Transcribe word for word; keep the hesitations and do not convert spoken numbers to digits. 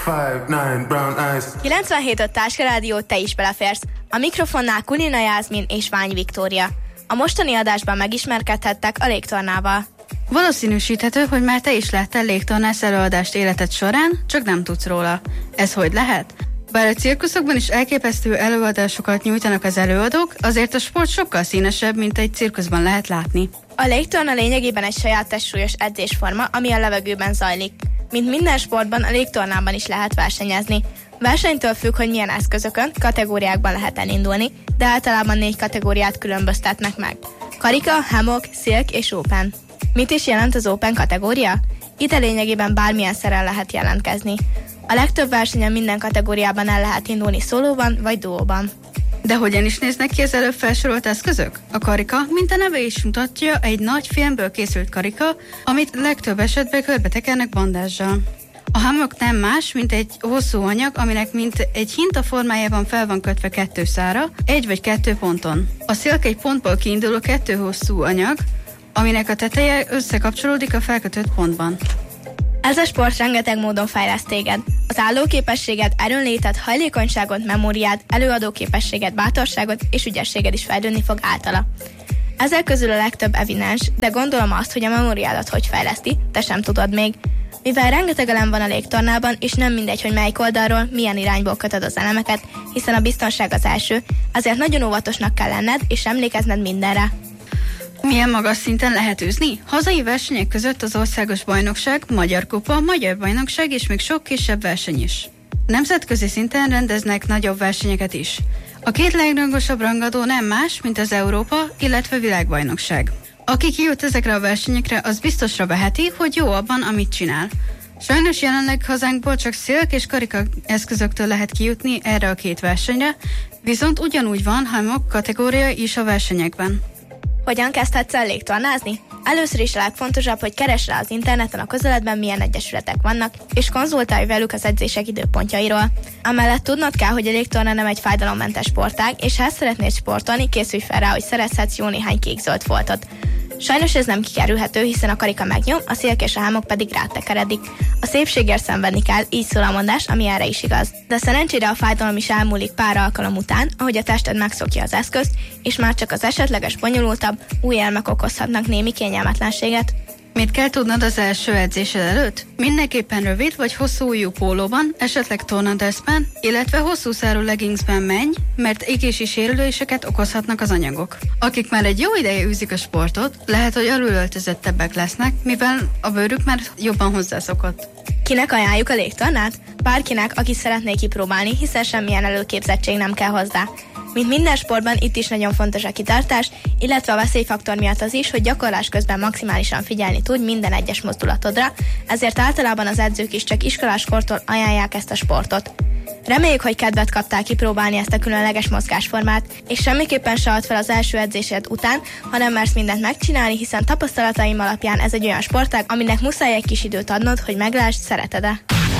kilencvenhét öt Táska Rádió, te is beleférsz. A mikrofonnál Kulina Jászmin és Vány Viktória. A mostani adásban megismerkedhettek a légtornával. Valószínűsíthető, hogy már te is láttál légtornász előadást életed során, csak nem tudsz róla. Ez hogy lehet? Bár a cirkuszokban is elképesztő előadásokat nyújtanak az előadók, azért a sport sokkal színesebb, mint egy cirkuszban lehet látni. A légtorna lényegében egy saját testsúlyos edzésforma, ami a levegőben zajlik. Mint minden sportban, a légtornában is lehet versenyezni. Versenytől függ, hogy milyen eszközökön, kategóriákban lehet elindulni, de általában négy kategóriát különböztetnek meg. Karika, hammock, silk és open. Mit is jelent az open kategória? Ide lényegében bármilyen szeren lehet jelentkezni. A legtöbb versenyen minden kategóriában el lehet indulni szólóban vagy duóban. De hogyan is néznek ki az előbb felsorolt eszközök? A karika, mint a neve is mutatja, egy nagy filmből készült karika, amit legtöbb esetben körbetekernek bandázzal. A hammock nem más, mint egy hosszú anyag, aminek mint egy hinta formájában fel van kötve kettő szára, egy vagy kettő ponton. A silk egy pontból kiinduló kettő hosszú anyag, aminek a teteje összekapcsolódik a felkötött pontban. Ez a sport rengeteg módon fejleszt téged. Az állóképességet, erőnlétet, hajlékonyságot, memóriát, előadóképességet, bátorságot és ügyességed is fejlődni fog általa. Ezek közül a legtöbb evidens, de gondolom azt, hogy a memóriádat hogy fejleszti, te sem tudod még. Mivel rengeteg elem van a légtornában, és nem mindegy, hogy melyik oldalról, milyen irányból kötöd az elemeket, hiszen a biztonság az első, ezért nagyon óvatosnak kell lenned, és emlékezned mindenre. Milyen magas szinten lehet űzni? Hazai versenyek között az országos bajnokság, Magyar Kupa, Magyar Bajnokság és még sok kisebb verseny is. Nemzetközi szinten rendeznek nagyobb versenyeket is. A két legrangosabb rangadó nem más, mint az Európa, illetve világbajnokság. Aki kijut ezekre a versenyekre, az biztosra veheti, hogy jó abban, amit csinál. Sajnos jelenleg hazánkból csak silk és karika eszközöktől lehet kijutni erre a két versenyre, viszont ugyanúgy van hammock kategória is a versenyekben. Hogyan kezdhetsz el légtornázni? Először is a legfontosabb, hogy keresd rá az interneten a közeledben milyen egyesületek vannak, és konzultálj velük az edzések időpontjairól. Amellett tudnod kell, hogy a légtorna nem egy fájdalommentes sportág, és ha ezt szeretnéd sportolni, készülj fel rá, hogy szerezhetsz jó néhány kék-zöld foltot. Sajnos ez nem kikerülhető, hiszen a karika megnyom, a silk és a hammock pedig rátekeredik. A szépségért szenvedni kell, így szól a mondás, ami erre is igaz. De szerencsére a fájdalom is elmúlik pár alkalom után, ahogy a tested megszokja az eszközt, és már csak az esetleges bonyolultabb, új elmek okozhatnak némi kényelmetlenséget. Mit kell tudnod az első edzésed előtt? Mindenképpen rövid vagy hosszú ujjú pólóban, esetleg tornadressben, illetve hosszú szárú leggingsben menj, mert égési sérüléseket okozhatnak az anyagok. Akik már egy jó ideje űzik a sportot, lehet, hogy alulöltözettebbek lesznek, mivel a bőrük már jobban hozzászokott. Kinek ajánljuk a légtornát? Bárkinek, aki szeretné kipróbálni, hiszen semmilyen előképzettség nem kell hozzá. Mint minden sportban, itt is nagyon fontos a kitartás, illetve a veszélyfaktor miatt az is, hogy gyakorlás közben maximálisan figyelni tudj minden egyes mozdulatodra, ezért általában az edzők is csak iskoláskortól ajánlják ezt a sportot. Reméljük, hogy kedvet kaptál kipróbálni ezt a különleges mozgásformát, és semmiképpen se add fel az első edzésed után, hanem mersz mindent megcsinálni, hiszen tapasztalataim alapján ez egy olyan sportág, aminek muszáj egy kis időt adnod, hogy meglásd, szereted-e.